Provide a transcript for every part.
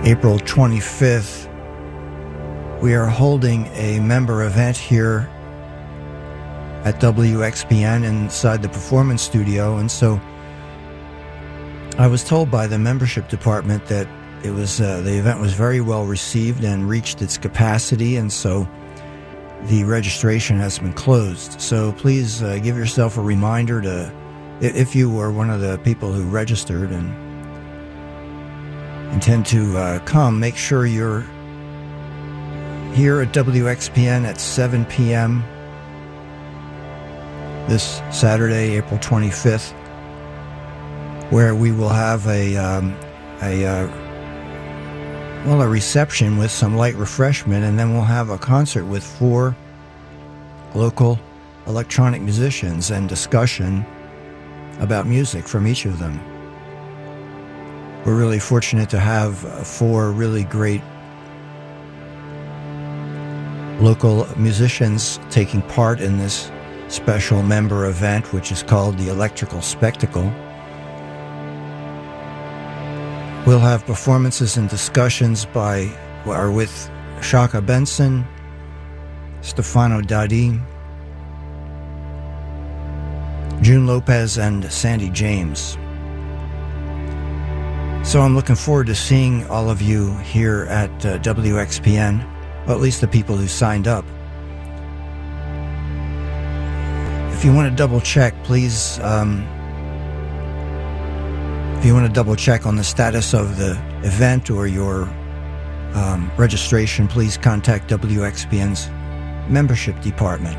April 25th, we are holding a member event here at WXPN inside the Performance Studio, and so I was told by the membership department that it was the event was very well received and reached its capacity, and so the registration has been closed. So please give yourself a reminder to, if you were one of the people who registered and intend to come, make sure you're here at WXPN at 7 p.m. this Saturday, April 25th, where we will have a reception with some light refreshment, and then we'll have a concert with 4 local electronic musicians and discussion about music from each of them. We're really fortunate to have 4 really great local musicians taking part in this special member event, which is called the Electrical Spectacle. We'll have performances and discussions with Shaka Benson, Stefano Dadi, June Lopez, and Sandy James. So I'm looking forward to seeing all of you here at WXPN, well, at least the people who signed up. If you want to double check, please, if you want to double check on the status of the event or your registration, please contact WXPN's membership department.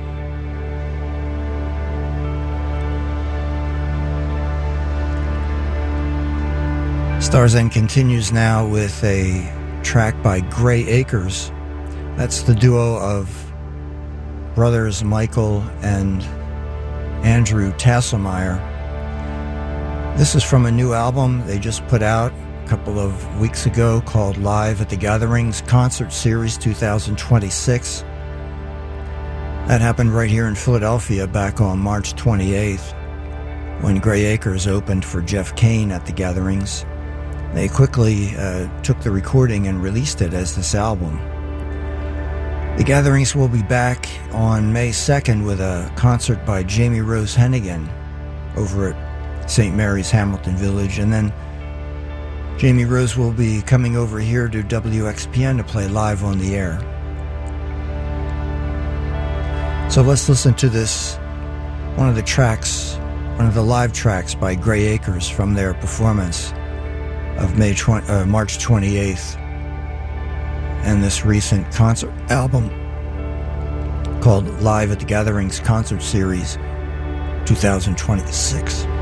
Stars End continues now with a track by Gray Acres. That's the duo of brothers Michael and Andrew Tasselmeyer. This is from a new album they just put out a couple of weeks ago called Live at the Gatherings Concert Series 2026. That happened right here in Philadelphia back on March 28th when Gray Acres opened for Jeff Kane at the Gatherings. They quickly took the recording and released it as this album. The Gatherings will be back on May 2nd with a concert by Jamie Rose Hennigan over at St. Mary's Hamilton Village, and then Jamie Rose will be coming over here to WXPN to play live on the air. So let's listen to this, one of the live tracks by Gray Acres from their performance of March 28th, and this recent concert album called Live at the Gatherings Concert Series 2026.